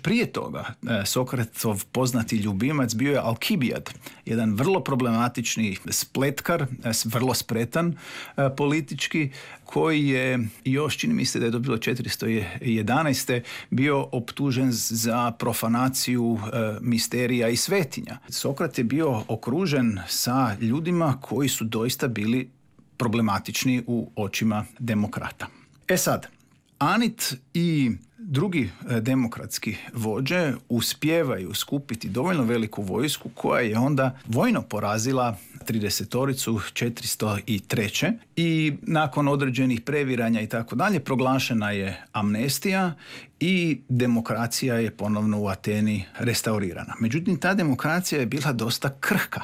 prije toga Sokratov poznati ljubimac bio je Alkibijad, jedan vrlo problematični spletkar, vrlo spretan politički, koji je još, čini mi se da je to bilo 411. bio optužen za profanaciju misterija i svetinja. Sokrat je bio okružen sa ljudima koji su doista bili problematični u očima demokrata. Sad, Anit i drugi demokratski vođe uspijevaju skupiti dovoljno veliku vojsku koja je onda vojno porazila 30-toricu 403. i nakon određenih previranja i tako dalje proglašena je amnestija i demokracija je ponovno u Ateni restaurirana. Međutim, ta demokracija je bila dosta krhka.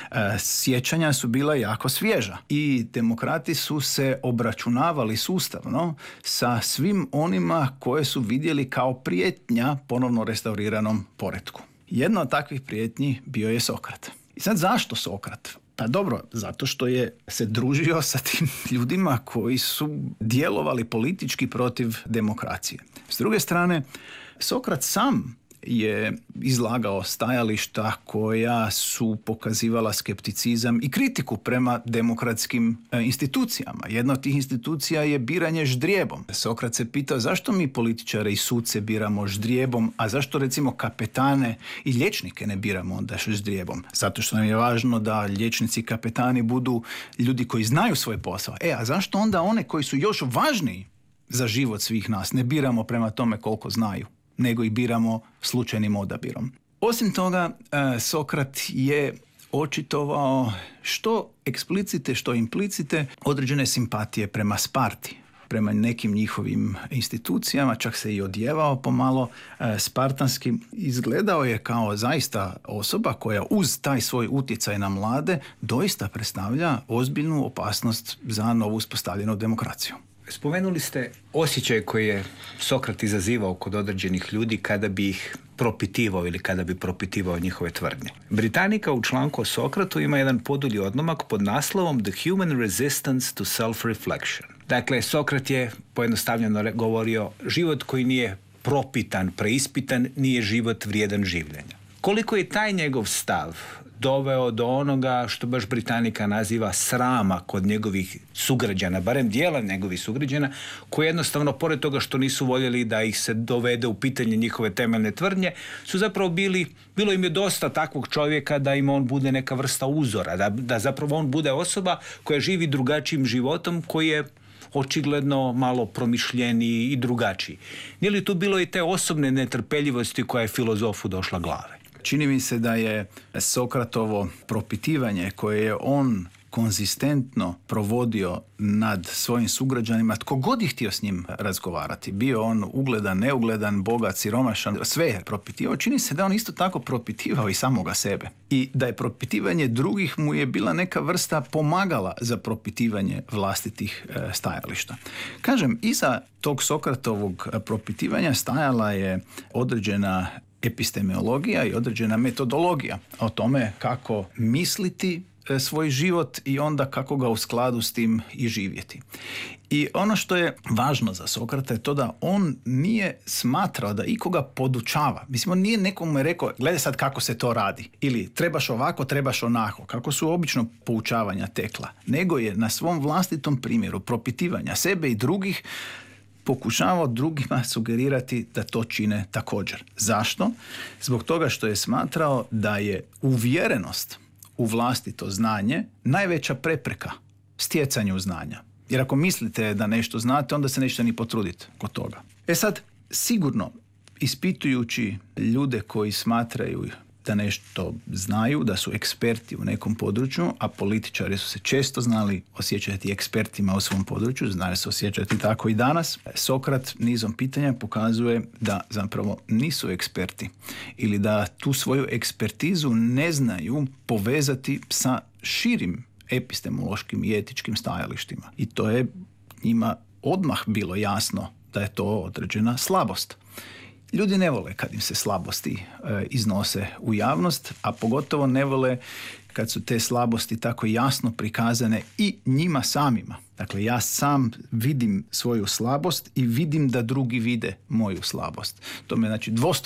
Sjećanja su bila jako svježa i demokrati su se obračunavali sustavno sa svim onima koje su vidjeli kao prijetnja ponovno restauriranom poretku. Jedna od takvih prijetnji bio je Sokrat. I sad zašto Sokrat? Pa dobro, zato što je se družio sa tim ljudima koji su djelovali politički protiv demokracije. S druge strane, Sokrat sam je izlagao stajališta koja su pokazivala skepticizam i kritiku prema demokratskim institucijama. Jedna od tih institucija je biranje ždrijebom. Sokrat se pitao zašto mi političare i suce biramo ždrijebom, a zašto recimo kapetane i liječnike ne biramo onda ždrijebom? Zato što nam je važno da liječnici i kapetani budu ljudi koji znaju svoj posao. A zašto onda one koji su još važniji za život svih nas ne biramo prema tome koliko znaju, nego i biramo slučajnim odabirom? Osim toga, Sokrat je očitovao što eksplicite, što implicite određene simpatije prema Sparti, prema nekim njihovim institucijama, čak se i odjevao pomalo spartanski. Izgledao je kao zaista osoba koja uz taj svoj utjecaj na mlade doista predstavlja ozbiljnu opasnost za novu uspostavljenu demokraciju. Spomenuli ste osjećaj koji je Sokrat izazivao kod određenih ljudi kada bi ih propitivao ili kada bi propitivao njihove tvrdnje. Britanika u članku o Sokratu ima jedan podulji odlomak pod naslovom The Human Resistance to Self-Reflection. Dakle, Sokrat je pojednostavljeno govorio život koji nije propitan, preispitan, nije život vrijedan življenja. Koliko je taj njegov stav doveo do onoga što baš Britanika naziva srama kod njegovih sugrađana, barem dijela njegovih sugrađana, koji jednostavno, pored toga što nisu voljeli da ih se dovede u pitanje njihove temeljne tvrdnje, su zapravo bilo im je dosta takvog čovjeka da im on bude neka vrsta uzora, da zapravo on bude osoba koja živi drugačijim životom, koji je očigledno malo promišljeniji i drugačiji. Nije li tu bilo i te osobne netrpeljivosti koja je filozofu došla glave? Čini mi se da je Sokratovo propitivanje koje je on konzistentno provodio nad svojim sugrađanima, tko god je htio s njim razgovarati, bio on ugledan, neugledan, bogat, siromašan, sve je propitivao. Čini se da on isto tako propitivao i samoga sebe. I da je propitivanje drugih mu je bila neka vrsta pomagala za propitivanje vlastitih stajališta. Kažem, iza tog Sokratovog propitivanja stajala je određena epistemologija i određena metodologija o tome kako misliti svoj život i onda kako ga u skladu s tim i živjeti. I ono što je važno za Sokrata je to da on nije smatrao da ikoga podučava. Mislim, on nije nekome rekao, gledaj sad kako se to radi. Ili trebaš ovako, trebaš onako. Kako su obično poučavanja tekla. Nego je na svom vlastitom primjeru propitivanja sebe i drugih pokušavao drugima sugerirati da to čine također. Zašto? Zbog toga što je smatrao da je uvjerenost u vlastito znanje najveća prepreka stjecanju znanja. Jer ako mislite da nešto znate, onda se nećete ni potruditi kod toga. Sad, sigurno, ispitujući ljude koji smatraju da nešto znaju, da su eksperti u nekom području, a političari su se često znali osjećati ekspertima u svom području, znaju se osjećati tako i danas. Sokrat nizom pitanja pokazuje da zapravo nisu eksperti ili da tu svoju ekspertizu ne znaju povezati sa širim epistemološkim i etičkim stajalištima. I to je njima odmah bilo jasno da je to određena slabost. Ljudi ne vole kad im se slabosti iznose u javnost, a pogotovo ne vole kad su te slabosti tako jasno prikazane i njima samima. Dakle, ja sam vidim svoju slabost i vidim da drugi vide moju slabost. To me znači dvostruko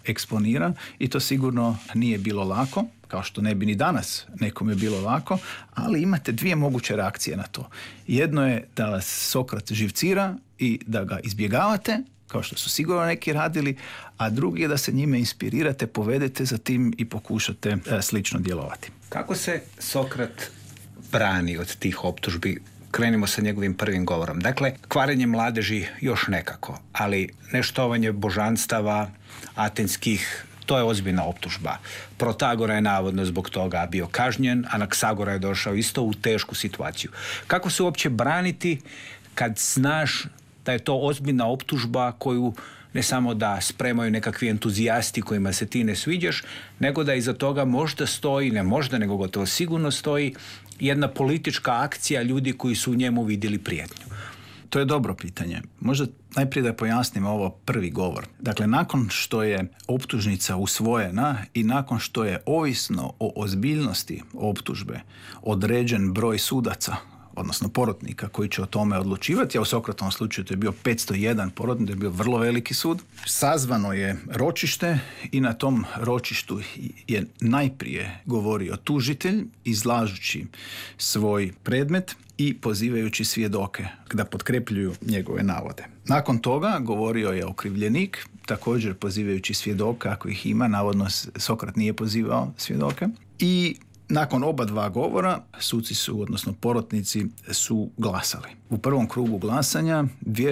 eksponira i to sigurno nije bilo lako, kao što ne bi ni danas nekome bilo lako, ali imate dvije moguće reakcije na to. Jedno je da vas Sokrat živcira i da ga izbjegavate, kao što su sigurno neki radili, a drugi je da se njime inspirirate, povedete za tim i pokušate slično djelovati. Kako se Sokrat brani od tih optužbi? Krenimo sa njegovim prvim govorom. Dakle, kvarenje mladeži još nekako, ali neštovanje božanstava atenskih, to je ozbiljna optužba. Protagora je navodno zbog toga bio kažnjen, Anaksagora je došao isto u tešku situaciju. Kako se uopće braniti kad znaš da je to ozbiljna optužba koju ne samo da spremaju nekakvi entuzijasti kojima se ti ne sviđaš, nego da iza toga možda stoji, ne možda, nego gotovo sigurno stoji jedna politička akcija ljudi koji su u njemu vidjeli prijetnju? To je dobro pitanje. Možda najprije da pojasnim ovo prvi govor. Dakle, nakon što je optužnica usvojena i nakon što je ovisno o ozbiljnosti optužbe određen broj sudaca, odnosno porotnika koji će o tome odlučivati, a u Sokratovom slučaju to je bio 501 porotnik, to je bio vrlo veliki sud. Sazvano je ročište i na tom ročištu je najprije govorio tužitelj, izlažući svoj predmet i pozivajući svjedoke da potkrepljuju njegove navode. Nakon toga govorio je okrivljenik, također pozivajući svjedoke ako ih ima, navodno Sokrat nije pozivao svjedoke. I nakon oba dva govora suci su, odnosno porotnici, su glasali. U prvom krugu glasanja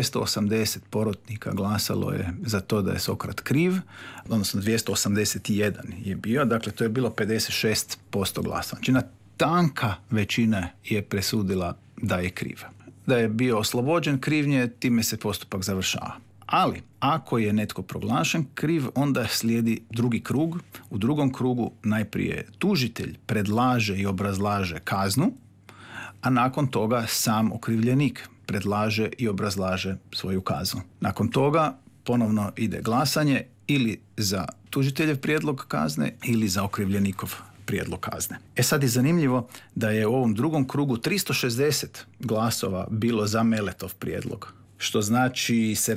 280 porotnika glasalo je za to da je Sokrat kriv, odnosno 281 je bio, dakle to je bilo 56% glasanja. Znači tanka većina je presudila da je kriv. Da je bio oslobođen krivnje, time se postupak završava. Ali, ako je netko proglašen kriv, onda slijedi drugi krug. U drugom krugu najprije tužitelj predlaže i obrazlaže kaznu, a nakon toga sam okrivljenik predlaže i obrazlaže svoju kaznu. Nakon toga ponovno ide glasanje ili za tužiteljev prijedlog kazne ili za okrivljenikov prijedlog kazne. Sad je zanimljivo da je u ovom drugom krugu 360 glasova bilo za Meletov prijedlog, što znači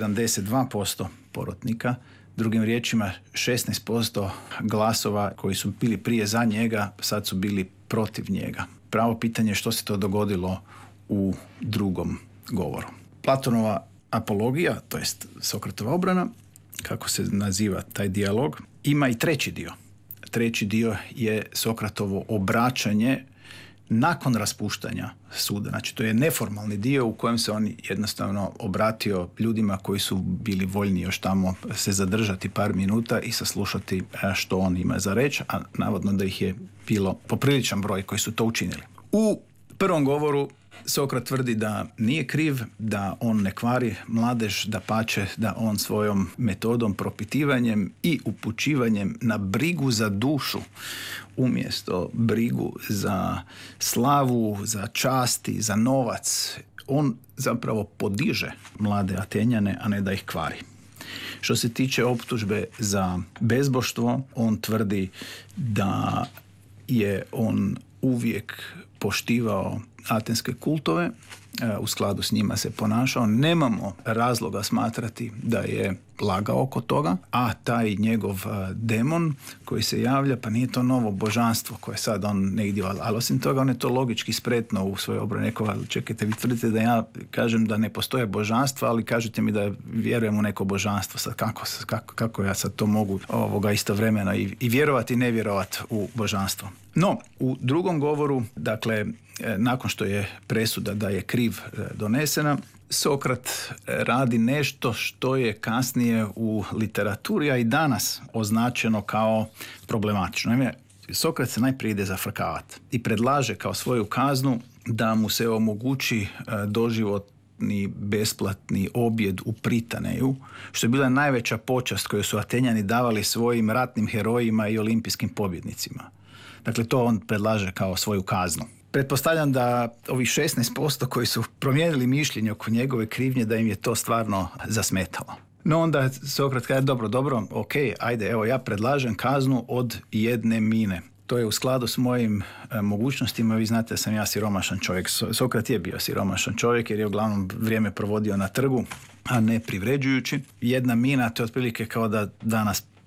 72% porotnika. Drugim riječima, 16% glasova koji su bili prije za njega, sad su bili protiv njega. Pravo pitanje je što se to dogodilo u drugom govoru. Platonova apologija, to jest Sokratova obrana, kako se naziva taj dijalog, ima i treći dio. Treći dio je Sokratovo obraćanje nakon raspuštanja suda. Znači, to je neformalni dio u kojem se on jednostavno obratio ljudima koji su bili voljni još tamo se zadržati par minuta i saslušati što on ima za reći, a navodno da ih je bilo popriličan broj koji su to učinili. U prvom govoru Sokrat tvrdi da nije kriv, da on ne kvari mladež, dapače da on svojom metodom, propitivanjem i upućivanjem na brigu za dušu umjesto brigu za slavu, za časti, za novac, on zapravo podiže mlade Atenjane, a ne da ih kvari. Što se tiče optužbe za bezboštvo, on tvrdi da je on uvijek poštivao atenske kultove, u skladu s njima se ponašao. Nemamo razloga smatrati da je lagao oko toga, a taj njegov demon koji se javlja, pa nije to novo božanstvo koje sad on negdje, ali osim toga on je to logički spretno u svojoj obrani rekao, čekajte, vi tvrdite da ja kažem da ne postoje božanstva, ali kažete mi da vjerujem u neko božanstvo. Sad kako ja sad to mogu istovremeno i vjerovati i ne vjerovati u božanstvo. No, u drugom govoru, dakle, nakon što je presuda da je kriv donesena, Sokrat radi nešto što je kasnije u literaturi, a i danas označeno kao problematično. Naime, Sokrat se najprije ide zafrkavati i predlaže kao svoju kaznu da mu se omogući doživotni besplatni objed u Pritaneju, što je bila najveća počast koju su Atenjani davali svojim ratnim herojima i olimpijskim pobjednicima. Dakle, to on predlaže kao svoju kaznu. Pretpostavljam da ovih 16% koji su promijenili mišljenje oko njegove krivnje, da im je to stvarno zasmetalo. No onda Sokrat kaže, dobro, ok, ajde, evo ja predlažem kaznu od 1 mine. To je u skladu s mojim mogućnostima. Vi znate da sam ja siromašan čovjek. Sokrat je bio siromašan čovjek jer je uglavnom vrijeme provodio na trgu, a ne privređujući. 1 mina, to je otprilike kao da danas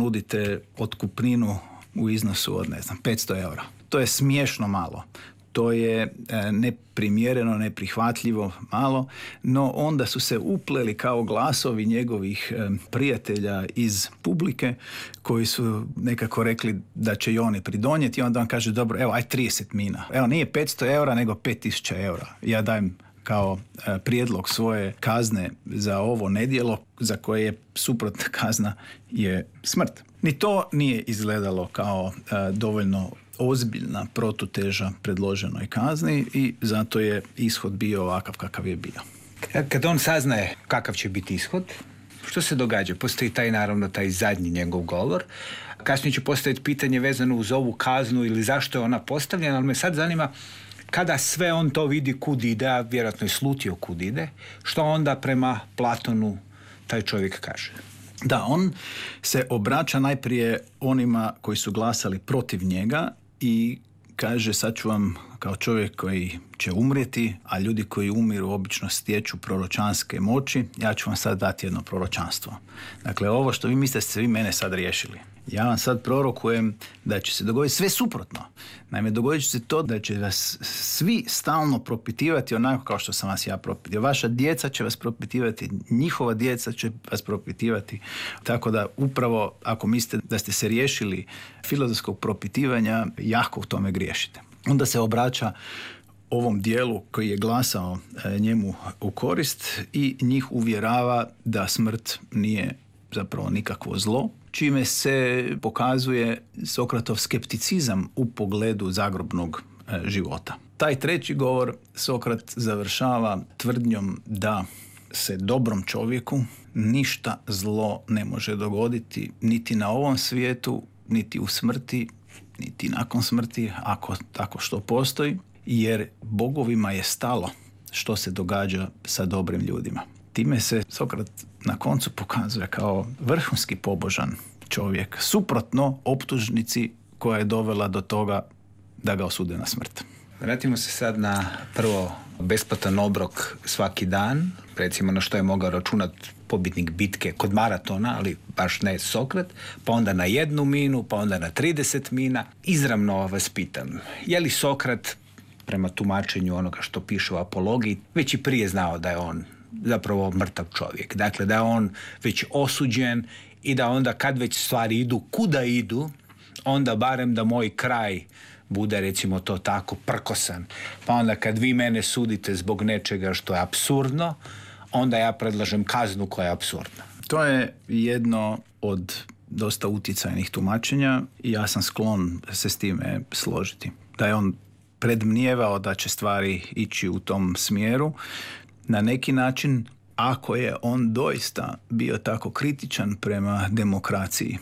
ponudite otkupninu u iznosu od, 500 eura. To je smiješno malo. To je neprimjereno, neprihvatljivo malo, no onda su se upleli kao glasovi njegovih prijatelja iz publike koji su nekako rekli da će i oni pridonijeti i onda on kaže, dobro, evo, 30 mina. Evo, nije 500 eura, nego 5000 eura. Ja dajem kao prijedlog svoje kazne za ovo nedjelo za koje je suprotna kazna je smrt. Ni to nije izgledalo kao dovoljno ozbiljna protuteža predloženoj kazni i zato je ishod bio ovakav kakav je bio. Kad on saznaje kakav će biti ishod, što se događa? Postoji taj zadnji njegov govor. Kasnije ću postaviti pitanje vezano uz ovu kaznu ili zašto je ona postavljena, ali me sad zanima kada sve on to vidi kud ide, a vjerojatno je slutio kud ide, što onda prema Platonu taj čovjek kaže? Da, on se obraća najprije onima koji su glasali protiv njega i kaže, sad ću vam kao čovjek koji će umrijeti, a ljudi koji umiru obično stječu proročanske moći, ja ću vam sad dati jedno proročanstvo. Dakle, ovo što vi mislite ste vi mene sad riješili. Ja vam sad prorokujem da će se dogoditi sve suprotno. Naime, dogodit će se to da će vas svi stalno propitivati onako kao što sam vas ja propitio. Vaša djeca će vas propitivati, njihova djeca će vas propitivati. Tako da upravo ako mislite da ste se riješili filozofskog propitivanja, jako u tome griješite. Onda se obraća ovom dijelu koji je glasao njemu u korist i njih uvjerava da smrt nije zapravo nikakvo zlo, čime se pokazuje Sokratov skepticizam u pogledu zagrobnog života. Taj treći govor Sokrat završava tvrdnjom da se dobrom čovjeku ništa zlo ne može dogoditi niti na ovom svijetu, niti u smrti, niti nakon smrti, ako tako što postoji, jer bogovima je stalo što se događa sa dobrim ljudima. Time se Sokrat na koncu pokazuje kao vrhunski pobožan čovjek, suprotno optužnici koja je dovela do toga da ga osude na smrt. Vratimo se sad na prvo besplatan obrok svaki dan, recimo na što je mogao računati pobjednik bitke kod maratona, ali baš ne Sokrat, pa onda na 1 minu, pa onda na 30 mina. Izravno vas pitam, je li Sokrat, prema tumačenju onoga što piše u Apologiji, već i prije znao da je on zapravo mrtav čovjek. Dakle, da je on već osuđen i da onda kad već stvari idu kuda idu, onda barem da moj kraj bude, recimo to tako, prkosan. Pa onda kad vi mene sudite zbog nečega što je apsurdno, onda ja predlažem kaznu koja je apsurdna. To je jedno od dosta utjecajnih tumačenja i ja sam sklon se s time složiti. Da je on predmnijevao da će stvari ići u tom smjeru. Na neki način, ako je on doista bio tako kritičan prema demokraciji,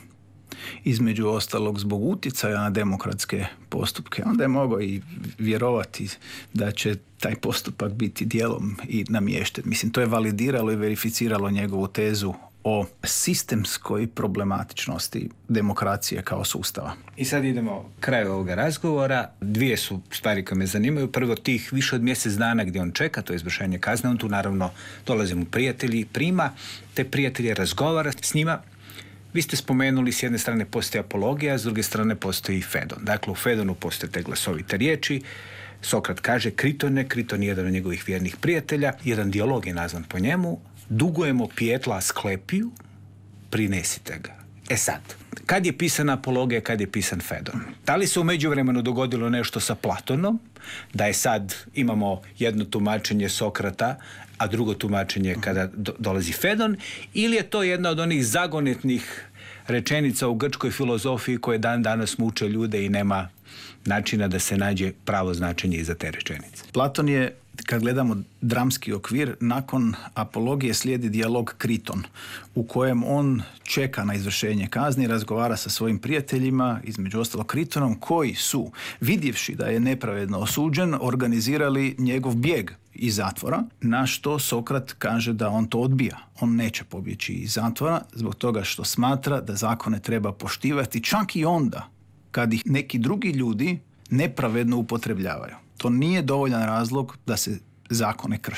između ostalog zbog utjecaja na demokratske postupke, onda je mogao i vjerovati da će taj postupak biti dijelom i namješten. Mislim, to je validiralo i verificiralo njegovu tezu o sistemskoj problematičnosti demokracije kao sustava. I sad idemo kraju ovoga razgovora. 2 su stvari koje me zanimaju. Prvo, tih više od mjesec dana gdje on čeka, to je izvršenje kazne. On tu naravno dolazi mu prijatelji, prima te prijatelje, razgovara s njima. Vi ste spomenuli, s jedne strane postoji Apologija, s druge strane postoji Fedon. Dakle, u Fedonu postoje te glasovite riječi. Sokrat kaže, Kriton je jedan od njegovih vjernih prijatelja. Jedan dijalog je nazvan po njemu. Dugujemo pijetla Asklepiju, prinesite ga. E sad, kad je pisana Apologija, kad je pisan Fedon? Da li se u međuvremenu dogodilo nešto sa Platonom, da je sad imamo jedno tumačenje Sokrata, a drugo tumačenje kada dolazi Fedon, ili je to jedna od onih zagonetnih rečenica u grčkoj filozofiji koje dan danas muče ljude i nema načina da se nađe pravo značenje iza te rečenice? Platon je, kad gledamo dramski okvir, nakon Apologije slijedi dijalog Kriton, u kojem on čeka na izvršenje kazni, razgovara sa svojim prijateljima, između ostalog Kritonom, koji su, vidjevši da je nepravedno osuđen, organizirali njegov bijeg iz zatvora, na što Sokrat kaže da on to odbija. On neće pobjeći iz zatvora zbog toga što smatra da zakone treba poštivati čak i onda kad ih neki drugi ljudi nepravedno upotrebljavaju. To nije dovoljan razlog da se zakone krši.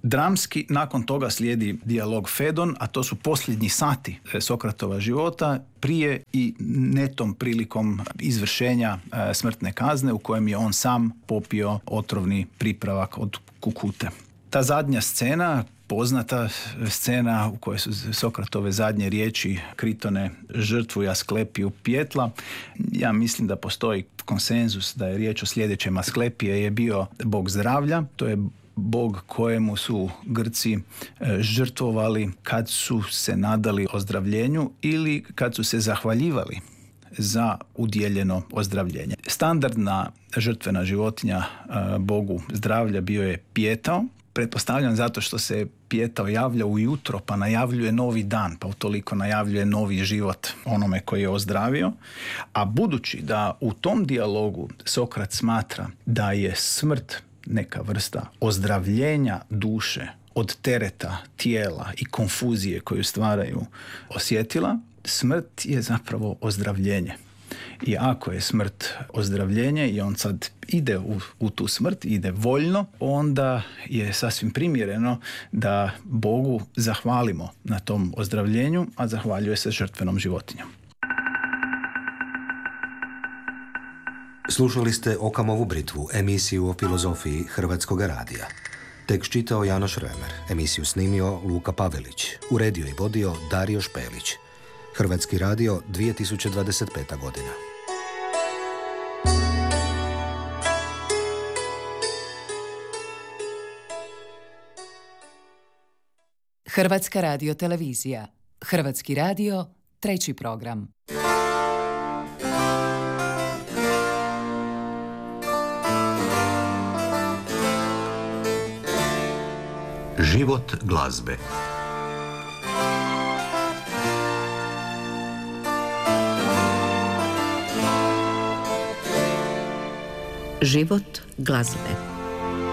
Dramski nakon toga slijedi dijalog Fedon, a to su posljednji sati Sokratova života prije i netom prilikom izvršenja smrtne kazne u kojem je on sam popio otrovni pripravak od kukute. Ta zadnja scena, poznata scena u kojoj su Sokratove zadnje riječi Kritone žrtvuj Asklepiju pjetla, ja mislim da postoji konsenzus da je riječ o sljedećem. Asklepije je bio bog zdravlja, to je bog kojemu su Grci žrtvovali kad su se nadali ozdravljenju ili kad su se zahvaljivali za udjeljeno ozdravljenje. Standardna žrtvena životinja bogu zdravlja bio je pijetao. Pretpostavljam zato što se pijetao javlja ujutro, pa najavljuje novi dan, pa utoliko najavljuje novi život onome koji je ozdravio. A budući da u tom dijalogu Sokrat smatra da je smrt neka vrsta ozdravljenja duše od tereta tijela i konfuzije koju stvaraju osjetila, smrt je zapravo ozdravljenje. I ako je smrt ozdravljenje i on sad ide u tu smrt, ide voljno, onda je sasvim primjereno da Bogu zahvalimo na tom ozdravljenju, a zahvaljuje se žrtvenom životinjom. Slušali ste Okamovu britvu, emisiju o filozofiji Hrvatskog radija. Tekst čitao Janoš Remer, emisiju snimio Luka Pavelić, uredio i vodio Dario Špelić. Hrvatski radio, 2025. godina. Hrvatska radiotelevizija. Hrvatski radio, 3. program. Život glazbe. Život glazbe.